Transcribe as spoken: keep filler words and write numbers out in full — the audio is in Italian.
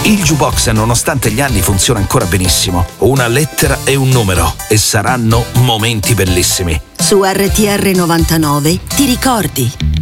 Il jukebox, nonostante gli anni, funziona ancora benissimo. Una lettera e un numero e saranno momenti bellissimi. Su R T R novantanove ti ricordi.